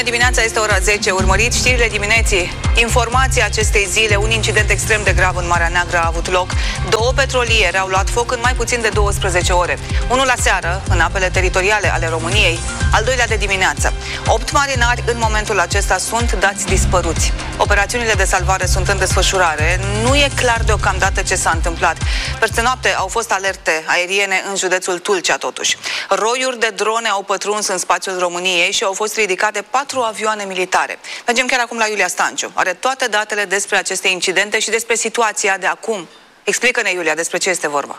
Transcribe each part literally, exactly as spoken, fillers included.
Dimineața este ora zece, urmărit știrile dimineții. Informația acestei zile, un incident extrem de grav în Marea Neagră a avut loc. Două petroliere au luat foc în mai puțin de douăsprezece ore. Unul la seară, în apele teritoriale ale României, al doilea de dimineață. Opt marinari în momentul acesta sunt dați dispăruți. Operațiunile de salvare sunt în desfășurare. Nu e clar deocamdată ce s-a întâmplat. Peste noapte au fost alerte aeriene în județul Tulcea, totuși. Roiuri de drone au pătruns în spațiul României și au fost ridicate patru avioane militare. Mergem chiar acum la Iulia Stanciu. Are toate datele despre aceste incidente și despre situația de acum. Explică-ne, Iulia, despre ce este vorba.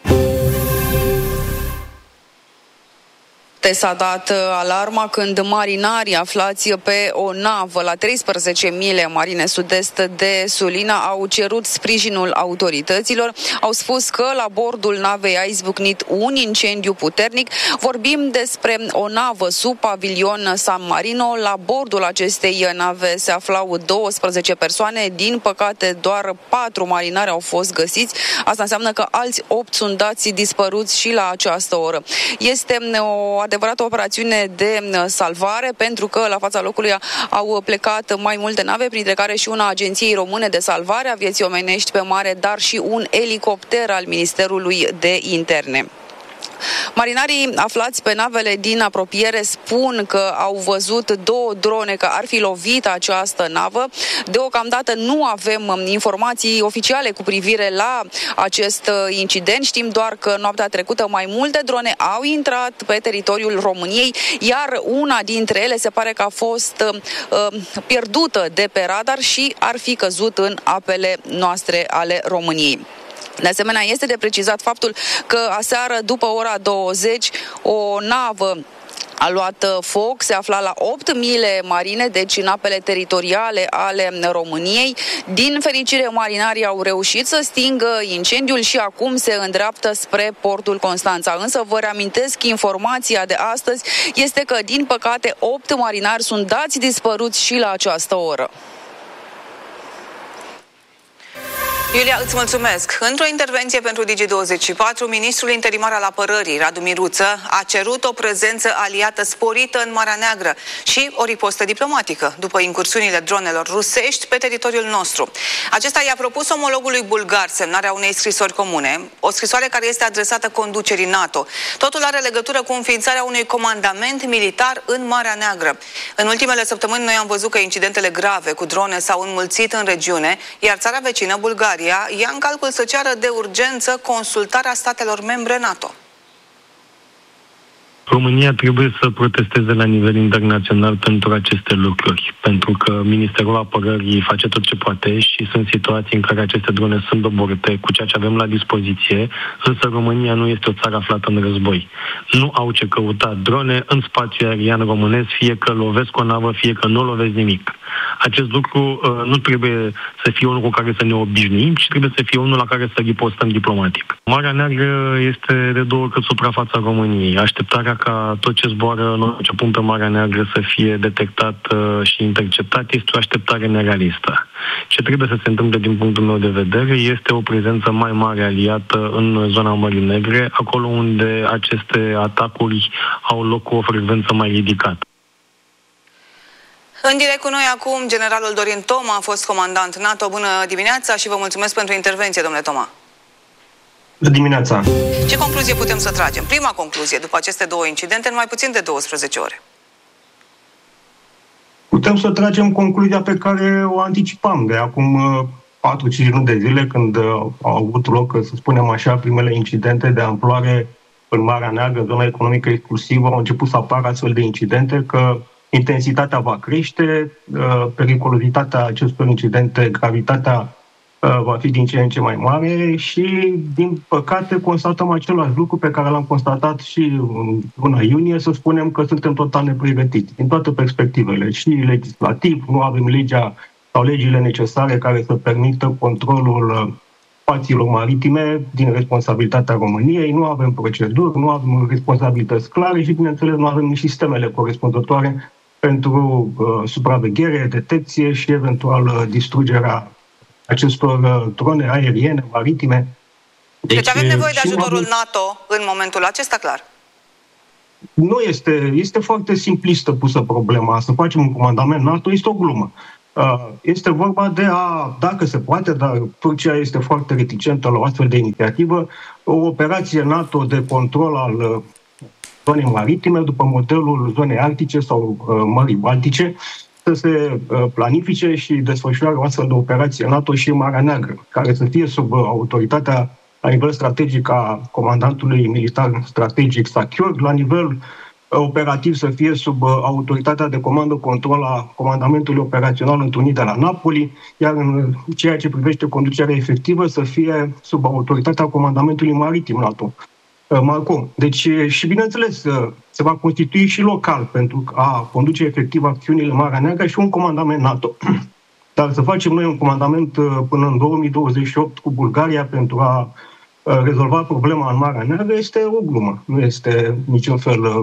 S-a dat alarma când marinarii aflați pe o navă la treisprezece mile marine sud-est de Sulina au cerut sprijinul autorităților. Au spus că la bordul navei a izbucnit un incendiu puternic. Vorbim despre o navă sub pavilion San Marino. La bordul acestei nave se aflau douăsprezece persoane. Din păcate, doar patru marinari au fost găsiți. Asta înseamnă că alți opt sunt dați dispăruți și la această oră. Este o adevărată operațiune de salvare, pentru că la fața locului au plecat mai multe nave, printre care și una a Agenției Române de Salvare a Vieții Omenești pe mare, dar și un elicopter al Ministerului de Interne. Marinarii aflați pe navele din apropiere spun că au văzut două drone, că ar fi lovit această navă. Deocamdată nu avem informații oficiale cu privire la acest incident. Știm doar că noaptea trecută mai multe drone au intrat pe teritoriul României, iar una dintre ele se pare că a fost uh, pierdută de pe radar și ar fi căzut în apele noastre ale României. De asemenea, este de precizat faptul că aseară, după ora douăzeci, o navă a luat foc, se afla la opt mile marine, deci în apele teritoriale ale României. Din fericire, marinarii au reușit să stingă incendiul și acum se îndreaptă spre portul Constanța. Însă vă reamintesc, informația de astăzi este că, din păcate, opt marinari sunt dați dispăruți și la această oră. Iulia, îți mulțumesc. Într-o intervenție pentru Digi douăzeci și patru, ministrul interimar al apărării, Radu Miruță, a cerut o prezență aliată sporită în Marea Neagră și o ripostă diplomatică după incursiunile dronelor rusești pe teritoriul nostru. Acesta i-a propus omologului bulgar semnarea unei scrisori comune, o scrisoare care este adresată conducerii NATO. Totul are legătură cu înființarea unui comandament militar în Marea Neagră. În ultimele săptămâni noi am văzut că incidentele grave cu drone s-au înmulțit în regiune, iar țara vecină, Bulgaria, ia în calcul să ceară de urgență consultarea statelor membre NATO. România trebuie să protesteze la nivel internațional pentru aceste lucruri, pentru că Ministerul Apărării face tot ce poate și sunt situații în care aceste drone sunt doborâte cu ceea ce avem la dispoziție, însă România nu este o țară aflată în război. Nu au ce căuta drone în spațiul aerian românesc, fie că lovesc o navă, fie că nu lovesc nimic. Acest lucru uh, nu trebuie să fie unul cu care să ne obișnuim, ci trebuie să fie unul la care să ripostăm diplomatic. Marea Neagră este de două ori cât suprafața României. Așteptarea ca tot ce zboară în orice punct pe Marea Neagră să fie detectat uh, și interceptat este o așteptare nerealistă. Ce trebuie să se întâmple din punctul meu de vedere este o prezență mai mare aliată în zona Mării Negre, acolo unde aceste atacuri au loc cu o frecvență mai ridicată. În direct cu noi acum, generalul Dorin Toma, a fost comandant NATO. Bună dimineața și vă mulțumesc pentru intervenție, domnule Toma. Bună dimineața. Ce concluzie putem să tragem? Prima concluzie, după aceste două incidente, în mai puțin de douăsprezece ore. Putem să tragem concluzia pe care o anticipam de acum patru cinci luni de zile, când au avut loc, să spunem așa, primele incidente de amploare în Marea Neagră, zona economică exclusivă. Au început să apară astfel de incidente, că intensitatea va crește, periculozitatea acestor incidente, gravitatea va fi din ce în ce mai mare și, din păcate, constatăm același lucru pe care l-am constatat și în luna iunie, să spunem că suntem total nepregătiți, din toate perspectivele, și legislativ, nu avem legea sau legile necesare care să permită controlul spațiilor maritime din responsabilitatea României, nu avem proceduri, nu avem responsabilități clare și, bineînțeles, nu avem nici sistemele corespunzătoare pentru uh, supraveghere, detecție și eventual uh, distrugerea acestor uh, drone aeriene, maritime. Deci, deci avem nevoie de ajutorul NATO în momentul acesta, clar? nu este, este foarte simplistă pusă problema. Să facem un comandament NATO este o glumă. Este vorba de a, dacă se poate, dar Turcia este foarte reticentă la o astfel de inițiativă, o operație NATO de control al zonei maritime, după modelul zonei arctice sau Mării Baltice, să se planifice și desfășoare o astfel de operație NATO și în Marea Neagră, care să fie sub autoritatea la nivel strategic a comandantului militar strategic Sachior, la nivel operativ să fie sub autoritatea de comandă-control a comandamentului operațional întrunit de la Napoli, iar în ceea ce privește conducerea efectivă să fie sub autoritatea comandamentului maritim NATO. Marco. Deci, și bineînțeles, se va constitui și local pentru a conduce efectiv acțiunile în Marea Neagră și un comandament NATO. Dar să facem noi un comandament până în două mii douăzeci și opt cu Bulgaria pentru a rezolva problema în Marea Neagră este o glumă. Nu este niciun fel,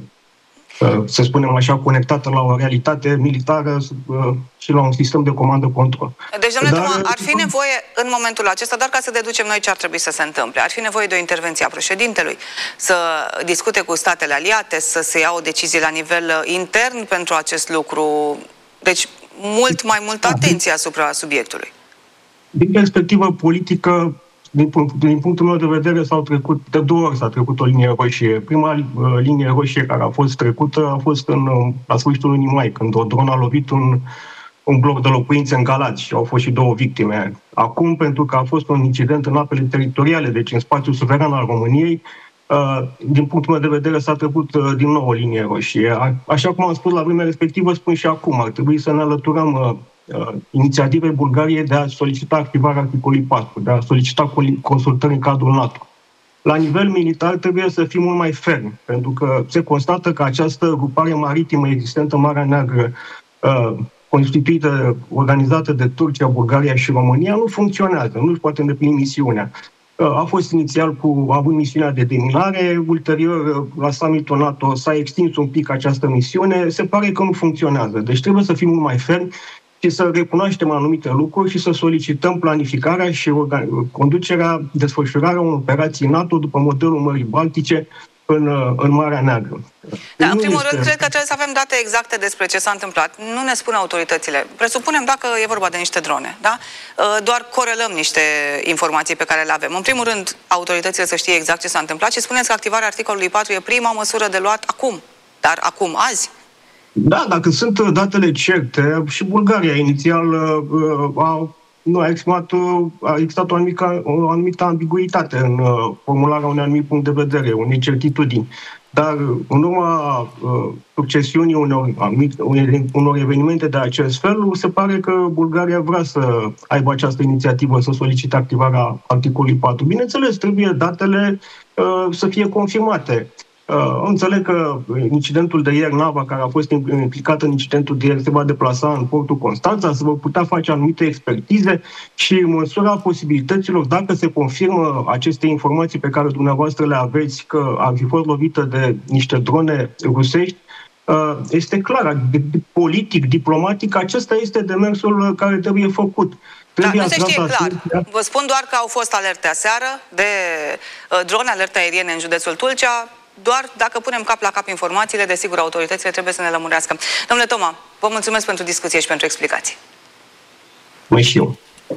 să spunem așa, conectată la o realitate militară și la un sistem de comandă-control. Deci, domnule Dar... Toma, ar fi nevoie în momentul acesta, doar ca să deducem noi ce ar trebui să se întâmple, ar fi nevoie de o intervenție a președintelui, să discute cu statele aliate, să se ia o decizie la nivel intern pentru acest lucru. Deci, mult mai multă atenție asupra subiectului. Din perspectivă politică, Din, punct, din punctul meu de vedere, s-au trecut, de două ori s-a trecut o linie roșie. Prima uh, linie roșie care a fost trecută a fost în, la sfârșitul lunii mai, când o dronă a lovit un, un bloc de locuințe în Galați și au fost și două victime. Acum, pentru că a fost un incident în apele teritoriale, deci în spațiul suveran al României, uh, din punctul meu de vedere s-a trecut uh, din nou o linie roșie. A, așa cum am spus la vremea respectivă, spun și acum, ar trebui să ne alăturăm uh, Uh, inițiativei Bulgariei de a solicita activarea articolului patru, de a solicita consultări în cadrul NATO. La nivel militar trebuie să fim mult mai fermi, pentru că se constată că această grupare maritimă existentă în Marea Neagră, uh, constituită, organizată de Turcia, Bulgaria și România, nu funcționează, nu își poate îndeplini misiunea. Uh, a fost inițial cu a avut misiunea de deminare, ulterior la summitul NATO s-a extins un pic această misiune, se pare că nu funcționează. Deci trebuie să fim mult mai fermi și să recunoaștem anumite lucruri și să solicităm planificarea și conducerea, desfășurarea unor operații NATO după modelul Mării Baltice în, în Marea Neagră. Da, în primul este... rând, cred că trebuie să avem date exacte despre ce s-a întâmplat. Nu ne spun autoritățile. Presupunem dacă e vorba de niște drone, da? Doar corelăm niște informații pe care le avem. În primul rând, autoritățile să știe exact ce s-a întâmplat și spuneți că activarea articolului patru e prima măsură de luat acum. Dar acum, azi? Da, dacă sunt datele certe, și Bulgaria inițial a, nu, a, exprimat, a existat o anumită, o anumită ambiguitate în formularea unui anumit punct de vedere, unei certitudini. Dar în urma succesiunii unor, unor evenimente de acest fel, se pare că Bulgaria vrea să aibă această inițiativă, să solicite activarea articolului patru. Bineînțeles, trebuie datele să fie confirmate. Uh, înțeleg că incidentul de ieri, nava care a fost implicată în incidentul de ieri se va deplasa în portul Constanța, se vor putea face anumite expertize și în măsura posibilităților, dacă se confirmă aceste informații pe care dumneavoastră le aveți, că ar fi fost lovită de niște drone rusești, uh, este clar, politic, diplomatic, acesta este demersul care trebuie făcut. Da, nu se știe clar. Vă spun doar că au fost alerte aseară de uh, drone, alerte aeriene în județul Tulcea. Doar dacă punem cap la cap informațiile, desigur, autoritățile trebuie să ne lămurească. Domnule Toma, vă mulțumesc pentru discuție și pentru explicații. Mai și eu.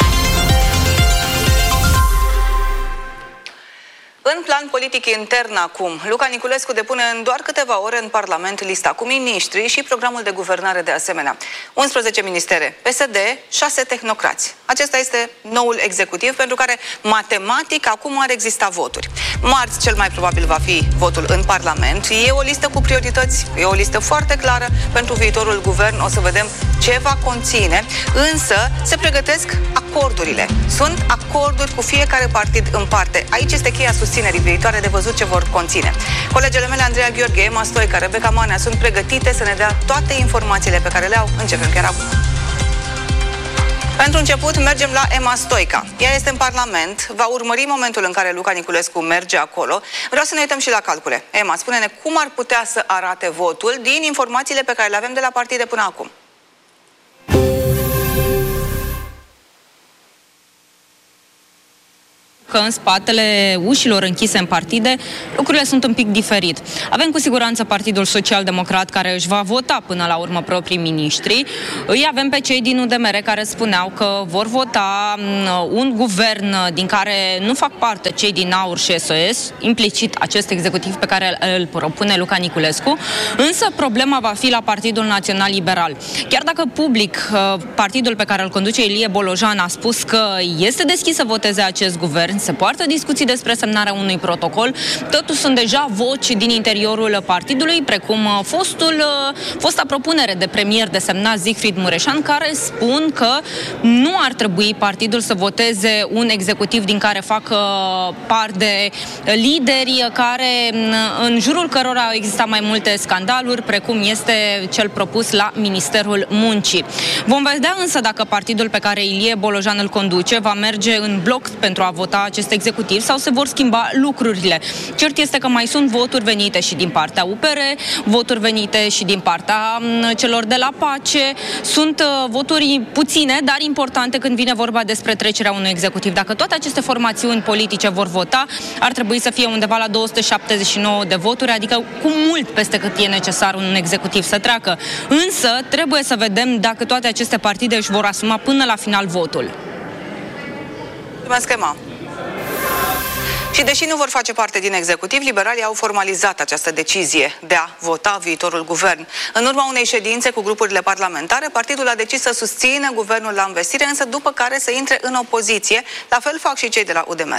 În plan politic intern acum, Luca Niculescu depune în doar câteva ore în Parlament lista cu miniștri și programul de guvernare de asemenea. unsprezece ministere P S D, șase tehnocrați. Acesta este noul executiv pentru care matematic acum ar exista voturi. Marți cel mai probabil va fi votul în Parlament. E o listă cu priorități, e o listă foarte clară pentru viitorul guvern. O să vedem ce va conține, însă se pregătesc acordurile. Sunt acorduri cu fiecare partid în parte. Aici este cheia susținerii viitoare, de văzut ce vor conține. Colegele mele, Andreea Gheorghe, Emma Stoica, Rebecca Manea, sunt pregătite să ne dea toate informațiile pe care le au. Începem chiar acum. Pentru început, mergem la Emma Stoica. Ea este în Parlament, va urmări momentul în care Luca Niculescu merge acolo. Vreau să ne uităm și la calcule. Emma, spune-ne cum ar putea să arate votul din informațiile pe care le avem de la partide până acum. că în spatele ușilor închise în partide lucrurile sunt un pic diferit. Avem cu siguranță Partidul Social-Democrat care își va vota până la urmă proprii miniștri. Îi avem pe cei din U D M R care spuneau că vor vota un guvern din care nu fac parte cei din AUR și S O S, implicit acest executiv pe care îl propune Luca Niculescu, însă problema va fi la Partidul Național Liberal. Chiar dacă public partidul pe care îl conduce Ilie Bolojan a spus că este deschis să voteze acest guvern, se poartă discuții despre semnarea unui protocol, totuși sunt deja voci din interiorul partidului, precum fostul, fosta propunere de premier desemnat Siegfried Mureșan, care spun că nu ar trebui partidul să voteze un executiv din care fac parte lideri care, în jurul cărora au existat mai multe scandaluri, precum este cel propus la Ministerul Muncii. Vom vedea însă dacă partidul pe care Ilie Bolojan îl conduce va merge în bloc pentru a vota acest executiv sau se vor schimba lucrurile. Cert este că mai sunt voturi venite și din partea U P R, voturi venite și din partea celor de la Pace. Sunt voturi puține, dar importante când vine vorba despre trecerea unui executiv. Dacă toate aceste formațiuni politice vor vota, ar trebui să fie undeva la două sute șaptezeci și nouă de voturi, adică cu mult peste cât e necesar un executiv să treacă. Însă trebuie să vedem dacă toate aceste partide își vor asuma până la final votul. Mulțumesc, Emma. Și deși nu vor face parte din executiv, liberalii au formalizat această decizie de a vota viitorul guvern. În urma unei ședințe cu grupurile parlamentare, partidul a decis să susțină guvernul la învestire, însă după care să intre în opoziție. La fel fac și cei de la U D M R.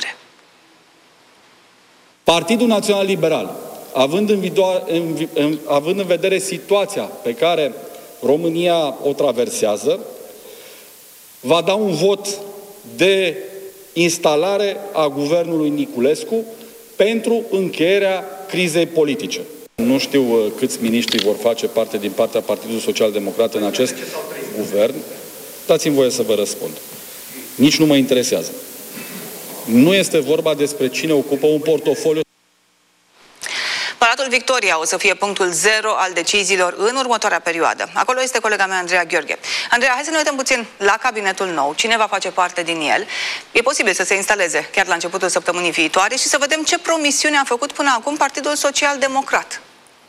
Partidul Național Liberal, având în, în, în, având în vedere situația pe care România o traversează, va da un vot de instalare a guvernului Niculescu pentru încheierea crizei politice. Nu știu câți miniștri vor face parte din partea Partidului Social-Democrat în acest guvern. Dați-mi voie să vă răspund. Nici nu mă interesează. Nu este vorba despre cine ocupă un portofoliu. Palatul Victoria o să fie punctul zero al deciziilor în următoarea perioadă. Acolo este colega mea, Andreea Gheorghe. Andreea, hai să ne uităm puțin la cabinetul nou. Cine va face parte din el? E posibil să se instaleze chiar la începutul săptămânii viitoare și să vedem ce promisiune a făcut până acum Partidul Social-Democrat.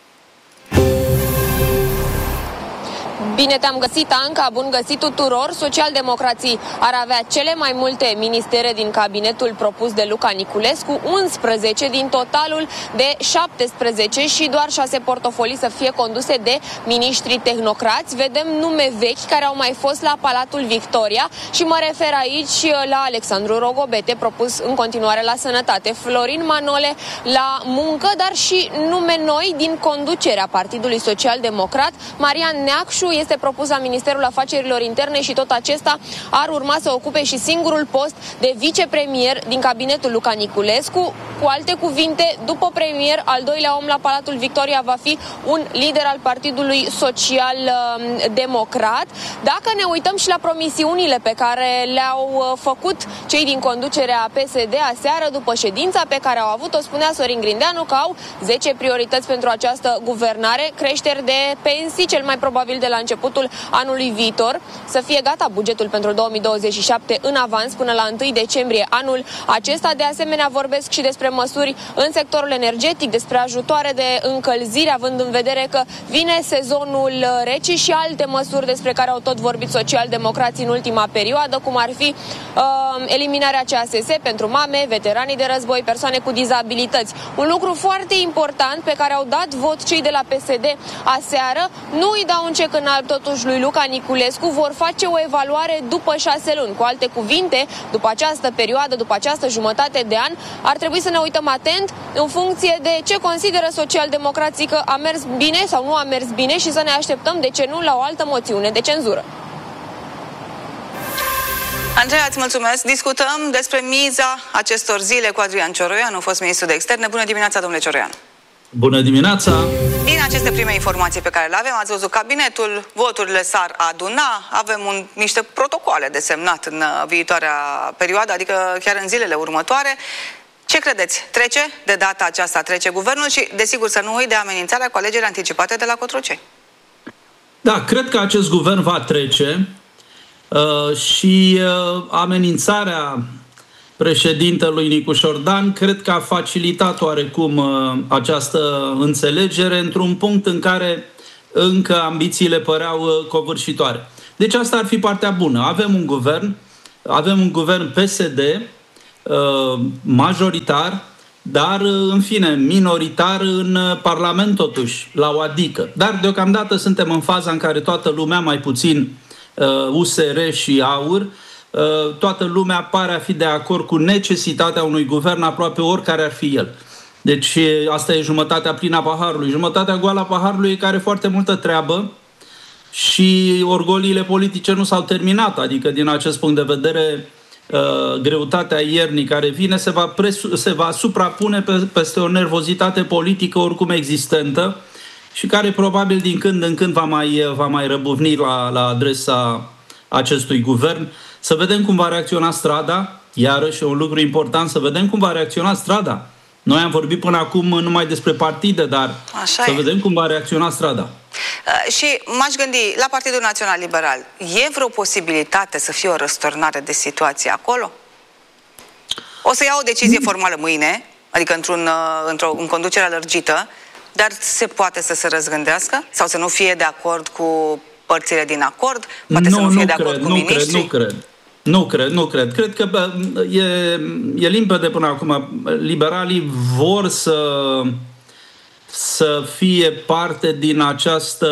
Bine te-am găsit, Anca, bun găsit tuturor. Socialdemocrații ar avea cele mai multe ministere din cabinetul propus de Luca Niculescu, unsprezece din totalul de șaptesprezece și doar șase portofolii să fie conduse de miniștri tehnocrați. Vedem nume vechi care au mai fost la Palatul Victoria și mă refer aici la Alexandru Rogobete, propus în continuare la Sănătate, Florin Manole la Muncă, dar și nume noi din conducerea Partidului Social-Democrat. Marian Neacșu este propus la Ministerul Afacerilor Interne și tot acesta ar urma să ocupe și singurul post de vicepremier din cabinetul Luca Niculescu. Cu alte cuvinte, după premier, al doilea om la Palatul Victoria va fi un lider al Partidului Social-Democrat. Dacă ne uităm și la promisiunile pe care le-au făcut cei din conducerea P S D aseară, după ședința pe care au avut-o, spunea Sorin Grindeanu că au zece priorități pentru această guvernare, creșteri de pensii, cel mai probabil de la începutul anului viitor, să fie gata bugetul pentru două mii douăzeci și șapte în avans până la întâi decembrie anul acesta. De asemenea, vorbesc și despre măsuri în sectorul energetic, despre ajutoare de încălzire, având în vedere că vine sezonul rece, și alte măsuri despre care au tot vorbit socialdemocrații în ultima perioadă, cum ar fi uh, eliminarea C A S S pentru mame, veteranii de război, persoane cu dizabilități. Un lucru foarte important pe care au dat vot cei de la P S D aseară, nu îi dau un cec în alb totuși lui Luca Niculescu, vor face o evaluare după șase luni. Cu alte cuvinte, după această perioadă, după această jumătate de an, ar trebui să ne uităm atent în funcție de ce consideră socialdemocrații că a mers bine sau nu a mers bine și să ne așteptăm, de ce nu, la o altă moțiune de cenzură. Andreea, îți mulțumesc. Discutăm despre miza acestor zile cu Adrian Cioroianu, fost ministru de externe. Bună dimineața, domnule Cioroianu. Bună dimineața! Din aceste prime informații pe care le avem, ați văzut cabinetul, voturile s-ar aduna, avem un, niște protocoale de semnat în viitoarea perioadă, adică chiar în zilele următoare. Ce credeți? Trece de data aceasta, trece guvernul și, desigur, să nu uit de amenințarea cu alegeri anticipate de la Cotroceni. Da, cred că acest guvern va trece uh, și uh, amenințarea președintelui Nicușor Dan, cred că a facilitat oarecum această înțelegere într-un punct în care încă ambițiile păreau covârșitoare. Deci asta ar fi partea bună. Avem un guvern, avem un guvern P S D majoritar, dar, în fine, minoritar în Parlament totuși, la o adică. Dar, deocamdată, suntem în faza în care toată lumea, mai puțin U S R și AUR, toată lumea pare a fi de acord cu necesitatea unui guvern, aproape oricare ar fi el. Deci asta e jumătatea plină a paharului. Jumătatea goală a paharului e care are foarte multă treabă și orgoliile politice nu s-au terminat. Adică, din acest punct de vedere, greutatea iernii care vine se va, presu- se va suprapune pe, peste o nervozitate politică oricum existentă și care probabil din când în când va mai, va mai răbuvni la, la adresa acestui guvern. Să vedem cum va reacționa strada, iarăși un lucru important, să vedem cum va reacționa strada. Noi am vorbit până acum numai despre partide, dar Așa să e. vedem cum va reacționa strada. Uh, și m-aș gândi, la Partidul Național Liberal, e vreo posibilitate să fie o răsturnare de situație acolo? O să ia o decizie formală mâine, adică într-un, uh, într-o în conducere lărgită, dar se poate să se răzgândească? Sau să nu fie de acord cu părțile din acord? Poate nu, să nu fie nu de cred, acord cu nu miniștrii? cred, nu cred. Nu cred, nu cred. Cred că bă, e, e limpede până acum. Liberalii vor să, să fie parte din această,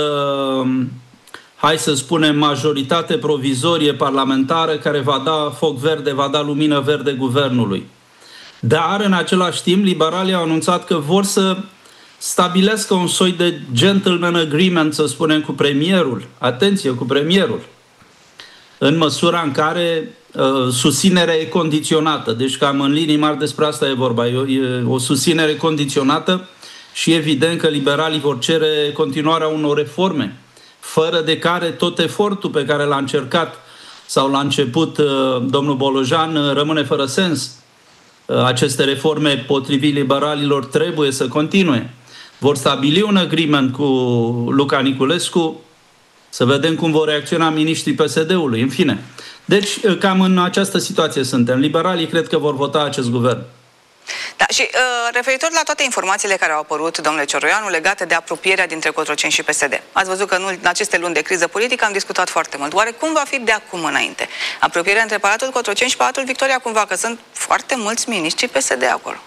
hai să spunem, majoritate provizorie parlamentară care va da foc verde, va da lumină verde guvernului. Dar, în același timp, liberalii au anunțat că vor să stabilească un soi de gentleman agreement, să spunem, cu premierul. Atenție, cu premierul. În măsura în care uh, susținerea e condiționată. Deci cam în linii mari despre asta e vorba. E o, e o susținere condiționată și evident că liberalii vor cere continuarea unor reforme, fără de care tot efortul pe care l-a încercat sau l-a început uh, domnul Bolojan uh, rămâne fără sens. Uh, aceste reforme, potrivit liberalilor, trebuie să continue. Vor stabili un agreement cu Luca Niculescu. Să vedem cum vor reacționa miniștrii P S D-ului, în fine. Deci, cam în această situație suntem. Liberalii cred că vor vota acest guvern. Da, și uh, referitor la toate informațiile care au apărut, domnule Cioroianu, legate de apropierea dintre Cotroceni și P S D. Ați văzut că în, în aceste luni de criză politică am discutat foarte mult. Oare cum va fi de acum înainte? Apropierea între Palatul Cotroceni și Palatul Victoria, cumva, că sunt foarte mulți miniștri P S D acolo.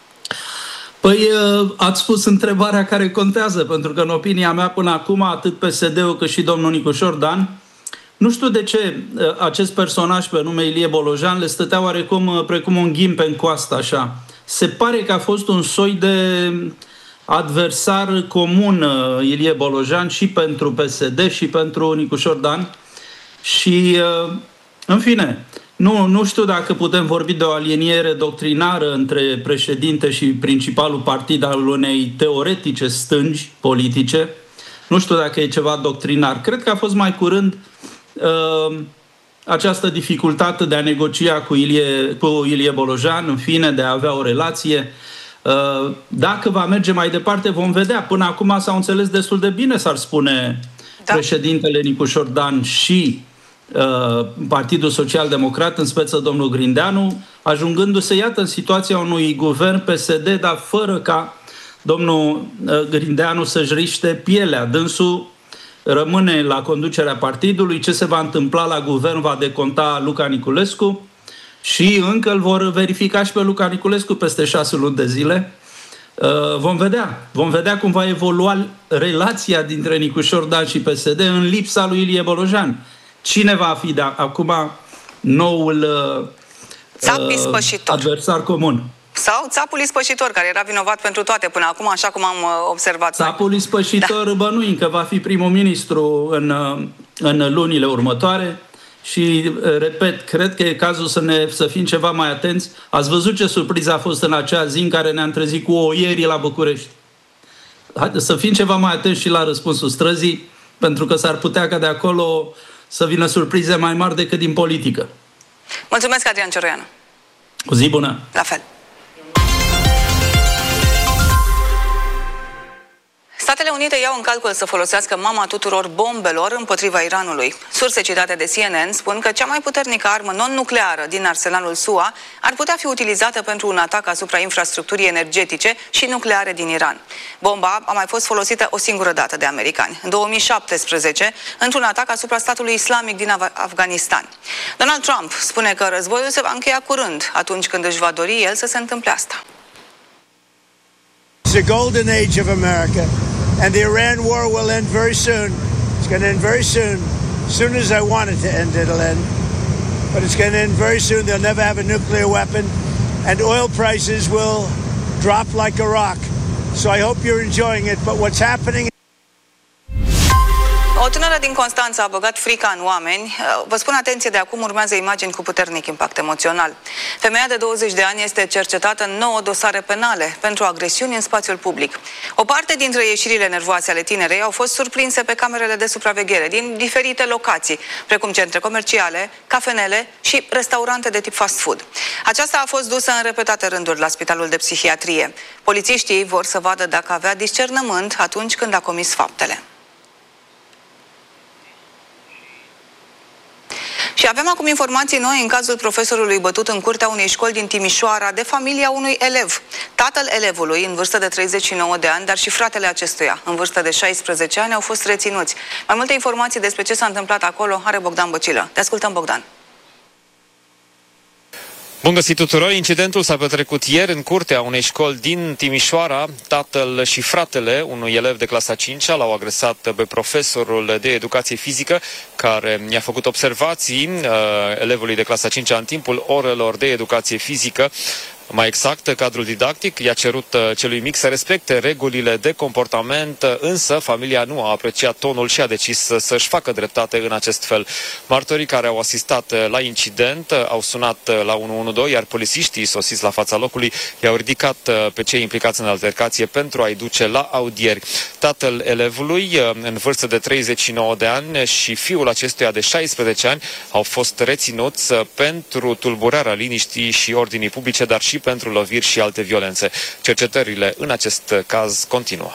Păi ați spus întrebarea care contează, pentru că în opinia mea până acum atât P S D-ul cât și domnul Nicușor Dan, nu știu de ce acest personaj pe nume Ilie Bolojan le stătea oarecum precum un ghimpe în coastă așa. Se pare că a fost un soi de adversar comun Ilie Bolojan și pentru P S D și pentru Nicușor Dan și în fine... Nu, nu știu dacă putem vorbi de o aliniere doctrinară între președinte și principalul partid al unei teoretice stângi politice. Nu știu dacă e ceva doctrinar. Cred că a fost mai curând uh, această dificultate de a negocia cu Ilie, cu Ilie Bolojan, în fine, de a avea o relație. Uh, dacă va merge mai departe, vom vedea. Până acum s-au înțeles destul de bine, s-ar spune, da. Președintele Nicușor Dan și Partidul Social Democrat, în speță domnul Grindeanu, ajungându-se, iată, în situația unui guvern P S D, dar fără ca domnul Grindeanu să-și riște pielea. Dânsul rămâne la conducerea partidului. Ce se va întâmpla la guvern va deconta Luca Niculescu și încă îl vor verifica și pe Luca Niculescu peste șase luni de zile. Vom vedea. Vom vedea cum va evolua relația dintre Nicușor Dan și P S D în lipsa lui Ilie Bolojan. Cine va fi de acum noul uh, adversar comun? Sau țapul ispășitor, care era vinovat pentru toate până acum, așa cum am observat. Țapul ispășitor, da. Bănuim că va fi primul ministru în, în lunile următoare și, repet, cred că e cazul să, ne, să fim ceva mai atenți. Ați văzut ce surpriză a fost în acea zi în care ne-am trezit cu oierii la București. Haideți să fim ceva mai atenți și la răspunsul străzii, pentru că s-ar putea ca de acolo să vină surprize mai mari decât din politică. Mulțumesc, Adrian Cioroianu. O zi bună! La fel. Statele Unite iau în calcul să folosească mama tuturor bombelor împotriva Iranului. Surse citate de C N N spun că cea mai puternică armă non-nucleară din arsenalul S U A ar putea fi utilizată pentru un atac asupra infrastructurii energetice și nucleare din Iran. Bomba a mai fost folosită o singură dată de americani, în două mii șaptesprezece, într-un atac asupra statului islamic din Af- Afganistan. Donald Trump spune că războiul se va încheia curând, atunci când își va dori el să se întâmple asta. It's the golden age of America, and the Iran war will end very soon. It's going to end very soon. As soon as I want it to end, it'll end. But it's going to end very soon. They'll never have a nuclear weapon, and oil prices will drop like a rock. So I hope you're enjoying it. But what's happening? O tânără din Constanța a băgat frica în oameni. Vă spun atenție, de acum urmează imagini cu puternic impact emoțional. Femeia de douăzeci de ani este cercetată în nouă dosare penale pentru agresiuni în spațiul public. O parte dintre ieșirile nervoase ale tinerei au fost surprinse pe camerele de supraveghere din diferite locații, precum centre comerciale, cafenele și restaurante de tip fast food. Aceasta a fost dusă în repetate rânduri la Spitalul de Psihiatrie. Polițiștii vor să vadă dacă avea discernământ atunci când a comis faptele. Și avem acum informații noi în cazul profesorului bătut în curtea unei școli din Timișoara de familia unui elev. Tatăl elevului, în vârstă de treizeci și nouă de ani, dar și fratele acestuia, în vârstă de șaisprezece ani, au fost reținuți. Mai multe informații despre ce s-a întâmplat acolo are Bogdan Băcilă. Te ascultăm, Bogdan. Bun găsit tuturor! Incidentul s-a petrecut ieri în curtea unei școli din Timișoara. Tatăl și fratele unui elev de clasa a cincea l-au agresat pe profesorul de educație fizică, care i-a făcut observații uh, elevului de clasa a cincea în timpul orelor de educație fizică. Mai exact, cadrul didactic i-a cerut celui mic să respecte regulile de comportament, însă familia nu a apreciat tonul și a decis să-și facă dreptate în acest fel. Martorii care au asistat la incident au sunat la unu unu doi, iar polițiștii sosiți la fața locului i-au ridicat pe cei implicați în altercație pentru a-i duce la audieri. Tatăl elevului, în vârstă de treizeci și nouă de ani, și fiul acestuia de șaisprezece ani au fost reținuți pentru tulburarea liniștii și ordinii publice, dar și pentru loviri și alte violențe. Cercetările în acest caz continuă.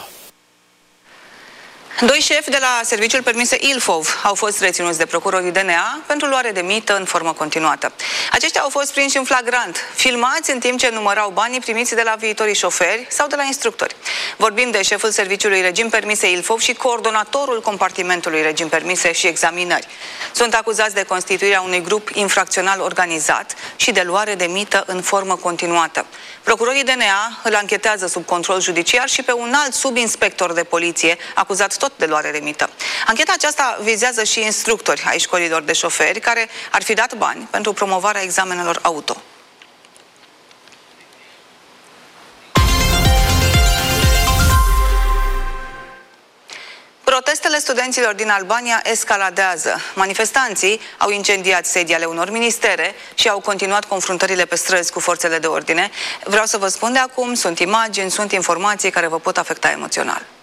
Doi șefi de la Serviciul Permise Ilfov au fost reținuți de procurorii D N A pentru luare de mită în formă continuată. Aceștia au fost prinși în flagrant, filmați în timp ce numărau banii primiți de la viitorii șoferi sau de la instructori. Vorbim de șeful Serviciului Regim Permise Ilfov și coordonatorul compartimentului Regim Permise și Examinări. Sunt acuzați de constituirea unui grup infracțional organizat și de luare de mită în formă continuată. Procurorii D N A îl anchetează sub control judiciar și pe un alt subinspector de poliție acuzat tot de luare de mită. Ancheta aceasta vizează și instructori ai școlilor de șoferi care ar fi dat bani pentru promovarea examenelor auto. Protestele studenților din Albania escaladează. Manifestanții au incendiat sedii ale unor ministere și au continuat confruntările pe străzi cu forțele de ordine. Vreau să vă spun de acum, sunt imagini, sunt informații care vă pot afecta emoțional.